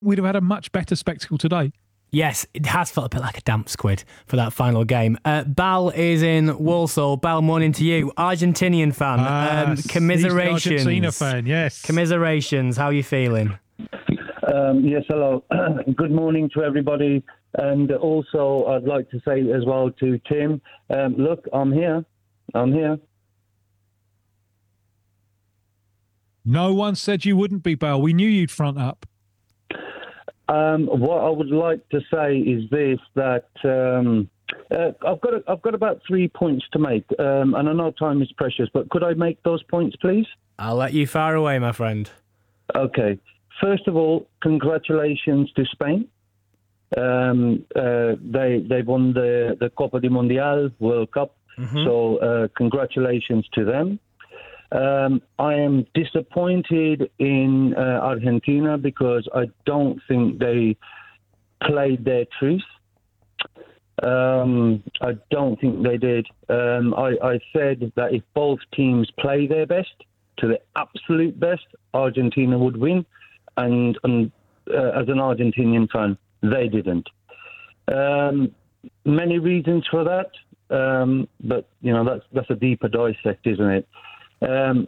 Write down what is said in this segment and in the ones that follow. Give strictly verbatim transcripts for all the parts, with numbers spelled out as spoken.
we'd have had a much better spectacle today. Yes, it has felt a bit like a damp squid for that final game. Uh, Bal is in Walsall. Bal, morning to you. Argentinian fan. Ah, um, commiserations. He's the Argentina fan, yes. Commiserations. How are you feeling? Um, yes, hello. Good morning to everybody. And also, I'd like to say as well to Tim, um, look, I'm here. I'm here. No one said you wouldn't be, Bal. We knew you'd front up. Um, what I would like to say is this: that um, uh, I've got a, I've got about three points to make, um, and I know time is precious, but could I make those points, please? I'll let you fire away, my friend. Okay. First of all, congratulations to Spain. Um, uh, they they won the the Copa del Mundial World Cup, mm-hmm. so uh, congratulations to them. Um, I am disappointed in uh, Argentina because I don't think they played their truth. Um, I don't think they did. Um, I, I said that if both teams play their best, to the absolute best, Argentina would win. And, and uh, as an Argentinian fan, they didn't. Um, many reasons for that, um, but you know that's that's a deeper dissect, isn't it? Um,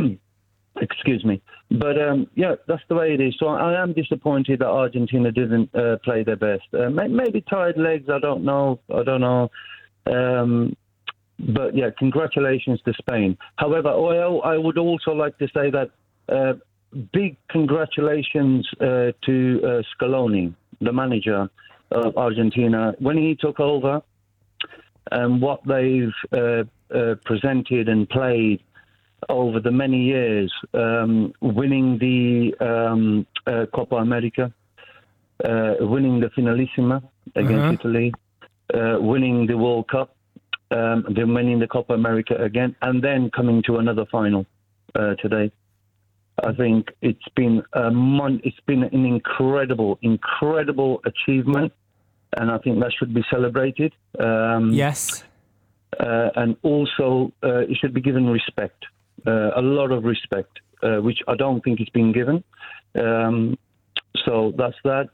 excuse me. But, um, yeah, that's the way it is. So I am disappointed that Argentina didn't uh, play their best. Uh, may- maybe tired legs, I don't know. I don't know. Um, but, yeah, congratulations to Spain. However, I, I would also like to say that uh, big congratulations uh, to uh, Scaloni, the manager of Argentina. When he took over and what they've uh, uh, presented and played over the many years, um, winning the um, uh, Copa America, uh, winning the Finalissima against uh-huh. Italy, uh, winning the World Cup, um, then winning the Copa America again, and then coming to another final uh, today. I think it's been a mon- it's been an incredible, incredible achievement, and I think that should be celebrated. Um, yes, uh, and also uh, it should be given respect. Uh, a lot of respect, uh, which I don't think is being given. Um, so that's that.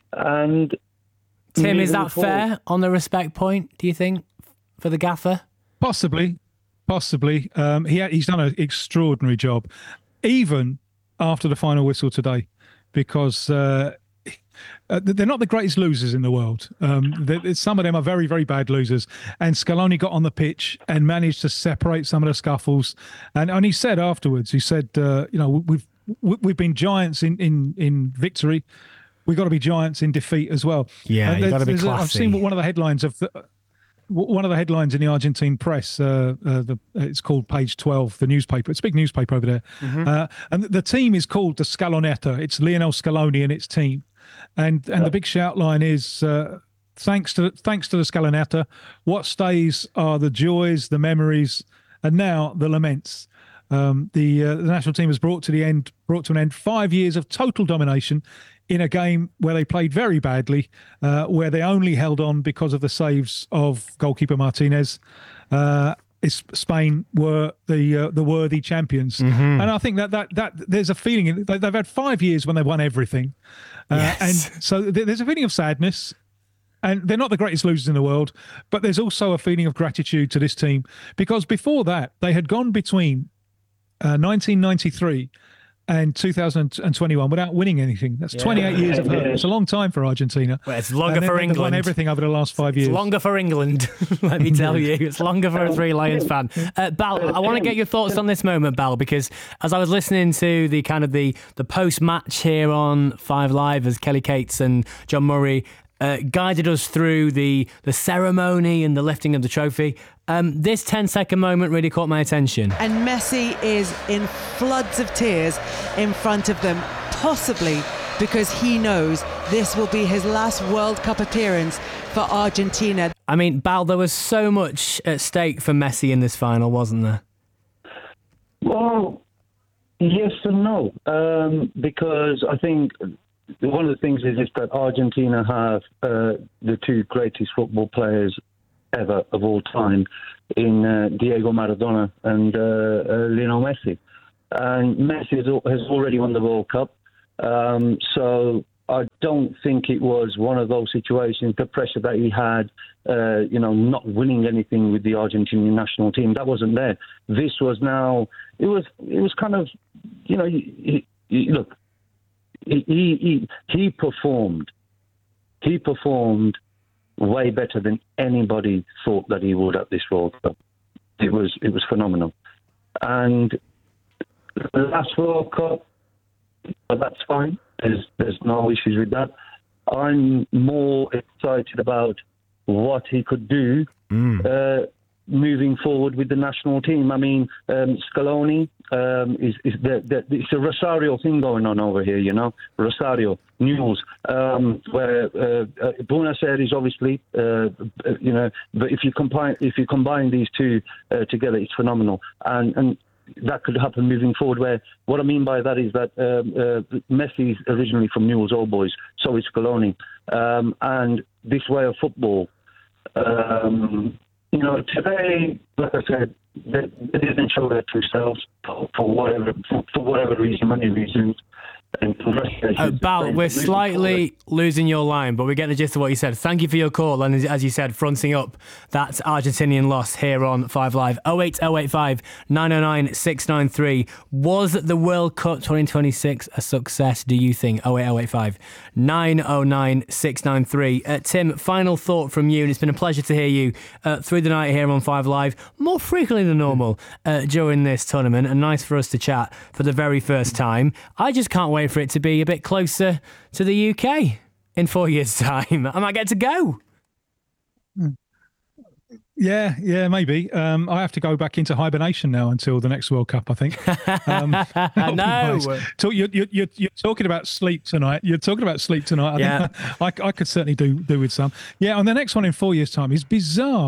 And Tim, is that forward, fair on the respect point, do you think, for the gaffer? Possibly, possibly. Um, he he's done an extraordinary job, even after the final whistle today, because uh, uh, they're not the greatest losers in the world. Um, they, some of them are very, very bad losers. And Scaloni got on the pitch and managed to separate some of the scuffles. And, and he said afterwards, he said, uh, you know, we've we've been giants in, in, in victory. We've got to be giants in defeat as well. Yeah, you've got to be classy. A, I've seen one of the headlines of the, one of the headlines in the Argentine press. Uh, uh, the, it's called Page twelve, the newspaper. It's a big newspaper over there. Mm-hmm. Uh, and the team is called the Scaloneta. It's Lionel Scaloni and its team. And and the big shout line is uh, thanks to thanks to the Scaloneta, what stays are the joys, the memories, and now the laments. Um, the uh, the national team has brought to the end brought to an end five years of total domination in a game where they played very badly, uh, where they only held on because of the saves of goalkeeper Martinez. Uh, Is Spain were the uh, the worthy champions, mm-hmm. and I think that, that that there's a feeling in, they've had five years when they won everything, uh, yes. and so there's a feeling of sadness, and they're not the greatest losers in the world, but there's also a feeling of gratitude to this team because before that they had gone between uh, nineteen ninety-three and two thousand twenty-one without winning anything. That's yeah. twenty-eight years of hurt. It's a long time for Argentina. Well, it's longer and for England. England. They've won everything over the last five years. It's longer for England, let me tell you. It's longer for a Three Lions fan. Uh, Bal, I want to get your thoughts on this moment, Bal, because as I was listening to the kind of the, the post-match here on Five Live as Kelly Cates and John Murray uh, guided us through the, the ceremony and the lifting of the trophy, Um, this ten-second moment really caught my attention. And Messi is in floods of tears in front of them, possibly because he knows this will be his last World Cup appearance for Argentina. I mean, Bal, there was so much at stake for Messi in this final, wasn't there? Well, yes and no, um, because I think one of the things is, is that Argentina have uh, the two greatest football players ever of all time in uh, Diego Maradona and uh, uh, Lionel Messi. And Messi has, has already won the World Cup. Um, so I don't think it was one of those situations, the pressure that he had, uh, you know, not winning anything with the Argentinian national team. That wasn't there. This was now, it was it was kind of, you know, he, he, look, he, he, he performed. He performed way better than anybody thought that he would at this World Cup. It was, it was phenomenal. And the last World Cup, but that's fine. There's there's no issues with that. I'm more excited about what he could do mm. uh, moving forward with the national team. I mean, um, Scaloni um, is is the, the, it's a Rosario thing going on over here. You know, Rosario, Newell's, um, where uh, uh, Buenos Aires, obviously, uh, you know. But if you combine if you combine these two uh, together, it's phenomenal. And and. That could happen moving forward. Where what I mean by that is that um, uh, Messi is originally from Newell's Old Boys, so is Scaloni, um, and this way of football. Um, you know, today, like I said, they, they didn't show their true selves for, for whatever for, for whatever reason, many reasons. And uh, Bal, we're slightly losing your line, but we're getting the gist of what you said. Thank you for your call, and as you said, fronting up that Argentinian loss here on Five Live. oh eight oh eight five, nine oh nine, six nine three. Was the World Cup twenty twenty-six a success, do you think? oh eight oh eight five, nine oh nine, six nine three. Uh, Tim, final thought from you, and it's been a pleasure to hear you uh, through the night here on Five Live, more frequently than normal uh, during this tournament, and nice for us to chat for the very first time. I just can't wait for it to be a bit closer to the U K in four years' time. I might get to go. Yeah, yeah, maybe. Um, I have to go back into hibernation now until the next World Cup, I think. Um, no. Nice. Talk, you're, you're, you're talking about sleep tonight. You're talking about sleep tonight. I, yeah. think I, I could certainly do, do with some. Yeah, and the next one in four years' time is bizarre.